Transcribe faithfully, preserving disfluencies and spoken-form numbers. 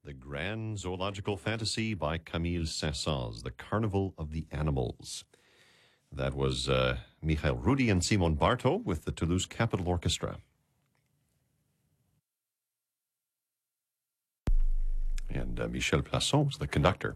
The Grand Zoological Fantasy by Camille Saint-Saëns, The Carnival of the Animals. That was uh, Michael Rudy and Simon Barto with the Toulouse Capitol Orchestra. And uh, Michel Plasson was the conductor.